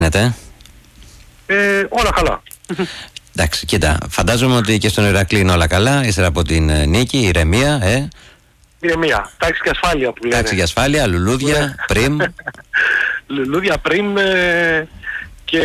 Όλα καλά. Εντάξει, κοίτα, φαντάζομαι ότι και στον Ηρακλή είναι όλα καλά, ύστερα από την νίκη, ηρεμία, Ηρεμία, τάξη και ασφάλεια που λένε. Τάξη και ασφάλεια, λουλούδια, πριμ. Λουλούδια, πριμ και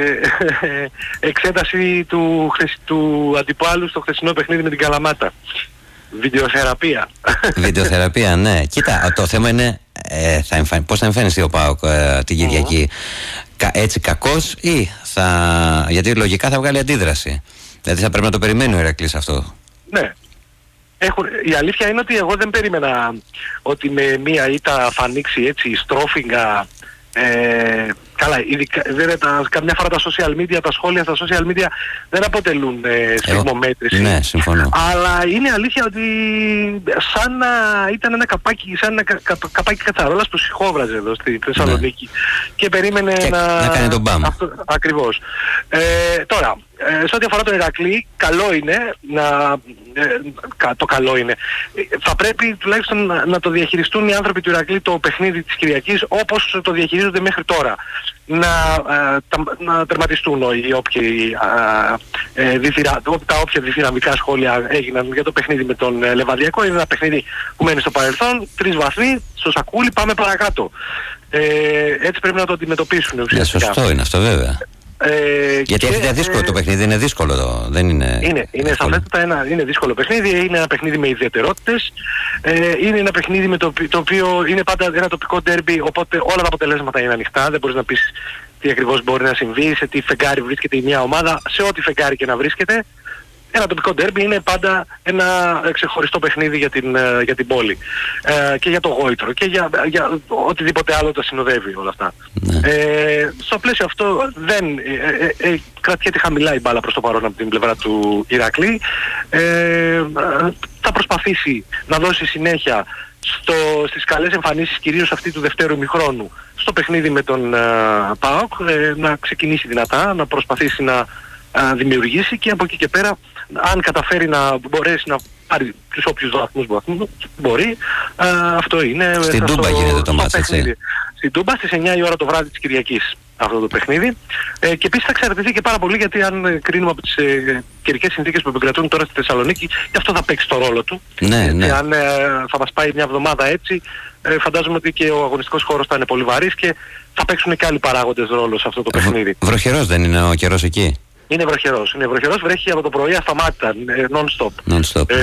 εξέταση του αντιπάλου στο χθεσινό παιχνίδι με την Καλαμάτα. Βιντεοθεραπεία. Βιντεοθεραπεία, ναι. Κοίτα, το θέμα είναι πώς θα εμφανιστεί ο ΠΑΟΚ την Κυριακή. Έτσι κακός ή γιατί λογικά θα βγάλει αντίδραση. Δηλαδή θα πρέπει να το περιμένει ο Ηρακλής αυτό. Ναι. Η αλήθεια είναι ότι εγώ δεν περίμενα ότι με μία ήττα θα ανοίξει έτσι στρόφιγγα. Καλά, καμιά φορά τα social media, τα σχόλια στα social media δεν αποτελούν σφιγμομέτρηση. Ναι, συμφωνώ. Αλλά είναι αλήθεια ότι σαν να ήταν ένα καπάκι, σαν ένα καπάκι κατσαρόλας που σιχόβραζε εδώ στη Θεσσαλονίκη και περίμενε να κάνει τον μπαμ. Ακριβώς. Τώρα, σε ό,τι αφορά τον Ηρακλή, καλό είναι το καλό είναι. Θα πρέπει τουλάχιστον να το διαχειριστούν οι άνθρωποι του Ηρακλή το παιχνίδι της Κυριακής όπως το διαχειρίζονται μέχρι τώρα. Να τερματιστούν τα όποια διθυραμικά σχόλια έγιναν για το παιχνίδι με τον Λεβαδιακό. Είναι ένα παιχνίδι που μένει στο παρελθόν, 3 βαθμοί, στο σακούλι, πάμε παρακάτω. Έτσι πρέπει να το αντιμετωπίσουν ουσιαστικά. Σωστό είναι αυτό βέβαια. Γιατί έχετε δύσκολο το παιχνίδι, είναι δύσκολο, δεν είναι. Είναι σαφέστατα είναι δύσκολο παιχνίδι, είναι ένα παιχνίδι με ιδιαιτερότητες, είναι ένα παιχνίδι με το οποίο είναι πάντα ένα τοπικό ντέρμπι, οπότε όλα τα αποτελέσματα είναι ανοιχτά, δεν μπορείς να πεις τι ακριβώς μπορεί να συμβεί, σε τι φεγγάρι βρίσκεται η μια ομάδα, σε ό,τι φεγγάρι και να βρίσκεται. Ένα τοπικό ντέρμπι είναι πάντα ένα ξεχωριστό παιχνίδι για την πόλη και για το γόητρο και για οτιδήποτε άλλο τα συνοδεύει όλα αυτά. Ναι. Στο πλαίσιο αυτό δεν κρατιέται χαμηλά η μπάλα προς το παρόν από την πλευρά του Ηρακλή. Θα προσπαθήσει να δώσει συνέχεια στις καλές εμφανίσεις, κυρίως αυτή του δευτέρου ημιχρόνου, στο παιχνίδι με τον ΠΑΟΚ, να ξεκινήσει δυνατά, να προσπαθήσει να δημιουργήσει και από εκεί και πέρα, αν καταφέρει να μπορέσει να πάρει τους όποιους βαθμούς μπορεί, αυτό είναι. Στην Τούμπα γίνεται το μάτς, έτσι. Στην Τούμπα στις 9 η ώρα το βράδυ της Κυριακής αυτό το παιχνίδι. Και επίσης θα εξαρτηθεί και πάρα πολύ, γιατί αν κρίνουμε από τις καιρικές συνθήκες που επικρατούν τώρα στη Θεσσαλονίκη, και αυτό θα παίξει το ρόλο του. Ναι, ναι. Και αν θα μας πάει μια εβδομάδα έτσι, φαντάζομαι ότι και ο αγωνιστικός χώρος θα είναι πολύ βαρύς και θα παίξουν και άλλοι παράγοντες ρόλο σε αυτό το παιχνίδι. Βροχερός δεν είναι ο καιρός εκεί? Είναι βροχερός, βρέχει από το πρωί ασταμάτητα, non-stop.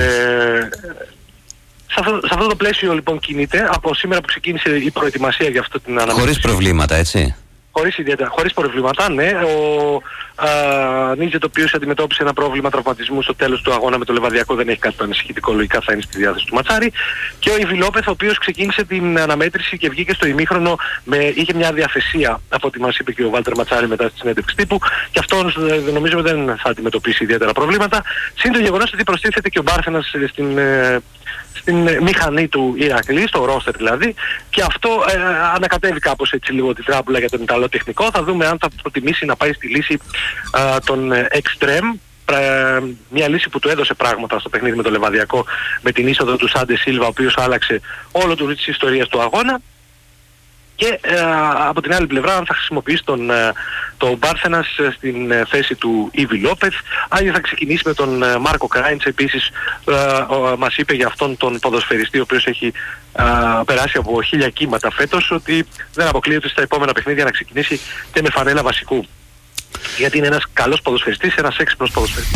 Σε αυτό το πλαίσιο λοιπόν κινείται, από σήμερα που ξεκίνησε η προετοιμασία για αυτό την αναμέτρηση. Χωρίς προβλήματα, έτσι? Χωρίς προβλήματα, ναι. Ο Νίτζετ, ο οποίος αντιμετώπισε ένα πρόβλημα τραυματισμού στο τέλος του αγώνα με το Λεβαδιακό, δεν έχει κάτι το ανησυχητικό, λογικά θα είναι στη διάθεση του Ματσάρη. Και ο Ιβι Λόπεθ, ο οποίος ξεκίνησε την αναμέτρηση και βγήκε στο ημίχρονο, είχε μια διαθεσία, από ό,τι μας είπε και ο Βάλτερ Ματσάρη μετά στη συνέντευξη τύπου, και αυτός νομίζω δεν θα αντιμετωπίσει ιδιαίτερα προβλήματα. Συν το γεγονός ότι προστίθεται και ο Μπάρθενας στην μηχανή του Ηρακλή, στο ρόστερ δηλαδή, και αυτό ανακατεύει κάπως έτσι λίγο την τράπουλα για τον Ιταλό τεχνικό. Θα δούμε αν θα προτιμήσει να πάει στη λύση των extreme, μια λύση που του έδωσε πράγματα στο παιχνίδι με το Λεβαδιακό, με την είσοδο του Σάντε Σίλβα, ο οποίος άλλαξε όλο του της ιστορίας του αγώνα. Και από την άλλη πλευρά, αν θα χρησιμοποιήσει τον Μπάρθενας στην θέση του Ιβι Λόπεθ, αν θα ξεκινήσει με τον Μάρκο Κράιντς. Επίσης μας είπε για αυτόν τον ποδοσφαιριστή, ο οποίος έχει περάσει από 1000 κύματα φέτος, ότι δεν αποκλείεται στα επόμενα παιχνίδια να ξεκινήσει και με φανέλα βασικού, γιατί είναι ένας καλός ποδοσφαιριστής, ένας έξυπνος ποδοσφαιριστής.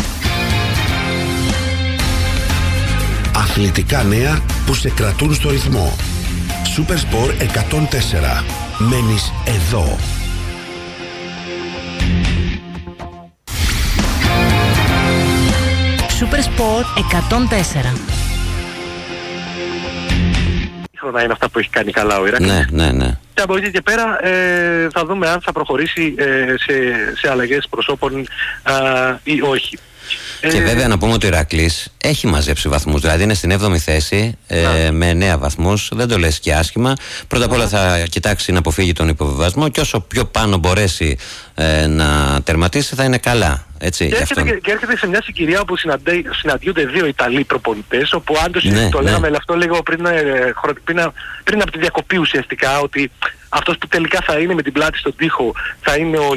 Αθλητικά νέα που σε κρατούν στο ρυθμό. Supersport 104. Μένεις εδώ. Supersport 104. Χρόνια είναι αυτά που έχει κάνει καλά ο Ηρακλής. Ναι. Και από εκεί και πέρα θα δούμε αν θα προχωρήσει σε αλλαγές προσώπων ή όχι. Και βέβαια να πούμε ότι ο Ηρακλής έχει μαζέψει βαθμούς, δηλαδή είναι στην 7η θέση με 9 βαθμούς, δεν το λες και άσχημα. Πρώτα απ' όλα θα κοιτάξει να αποφύγει τον υποβιβασμό και όσο πιο πάνω μπορέσει να τερματίσει θα είναι καλά. Έτσι, και έρχεται σε μια συγκυρία όπου συναντιούνται δύο Ιταλοί προπονητές, όπου αν το λέγαμε αυτό λίγο πριν από τη διακοπή ουσιαστικά, ότι αυτός που τελικά θα είναι με την πλάτη στον τοίχο θα είναι ο